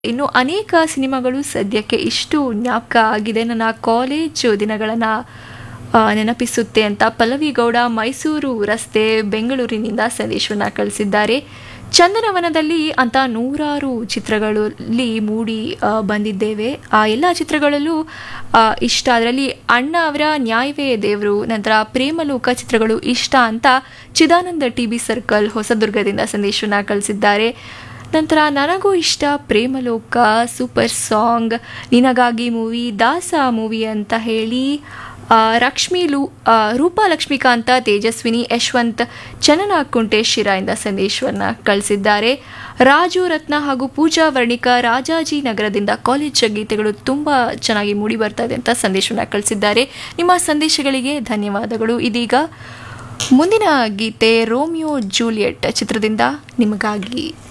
ಇನ್ನು ಅನೇಕ ಸಿನಿಮಾಗಳು ಸದ್ಯಕ್ಕೆ ಇಷ್ಟು ಜ್ಞಾಪಕ ಆಗಿದೆ, ನನ್ನ ಕಾಲೇಜು ದಿನಗಳನ್ನು ನೆನಪಿಸುತ್ತೆ ಅಂತ ಪಲ್ಲವಿ ಗೌಡ ಮೈಸೂರು ರಸ್ತೆ ಬೆಂಗಳೂರಿನಿಂದ ಸಂದೇಶವನ್ನು ಕಳಿಸಿದ್ದಾರೆ. ಚಂದನವನದಲ್ಲಿ ಅಂತ ನೂರಾರು ಚಿತ್ರಗಳಲ್ಲಿ ಮೂಡಿ ಬಂದಿದ್ದೇವೆ. ಆ ಎಲ್ಲ ಚಿತ್ರಗಳಲ್ಲೂ ಇಷ್ಟ. ಅದರಲ್ಲಿ ಅಣ್ಣ ಅವರ ನ್ಯಾಯವೇ ದೇವರು, ನಂತರ ಪ್ರೇಮಲೋಕ ಚಿತ್ರಗಳು ಇಷ್ಟ ಅಂತ ಚಿದಾನಂದ ಟಿ.ಬಿ. ಸರ್ಕಲ್ ಹೊಸದುರ್ಗದಿಂದ ಸಂದೇಶವನ್ನು ಕಳಿಸಿದ್ದಾರೆ. ನಂತರ ನನಗೂ ಇಷ್ಟ ಪ್ರೇಮಲೋಕ, ಸೂಪರ್ ಸಾಂಗ್, ನಿನಗಾಗಿ ಮೂವಿ, ದಾಸ ಮೂವಿ ಅಂತ ಹೇಳಿ ರೂಪಾ ಲಕ್ಷ್ಮೀಕಾಂತ, ತೇಜಸ್ವಿನಿ, ಯಶವಂತ್, ಚನ್ನನ ಕುಂಟೆ ಶಿರಾಯಿಂದ ಸಂದೇಶವನ್ನು ಕಳಿಸಿದ್ದಾರೆ. ರಾಜು ರತ್ನ ಹಾಗೂ ಪೂಜಾ ವರ್ಣಿಕ ರಾಜಾಜಿನಗರದಿಂದ ಕಾಲೇಜ್ ಗೀತೆಗಳು ತುಂಬ ಚೆನ್ನಾಗಿ ಮೂಡಿ ಬರ್ತಾ ಇದೆ ಅಂತ ಸಂದೇಶವನ್ನು ಕಳಿಸಿದ್ದಾರೆ. ನಿಮ್ಮ ಸಂದೇಶಗಳಿಗೆ ಧನ್ಯವಾದಗಳು. ಇದೀಗ ಮುಂದಿನ ಗೀತೆ ರೋಮಿಯೋ ಜೂಲಿಯೆಟ್ ಚಿತ್ರದಿಂದ ನಿಮಗಾಗಿ.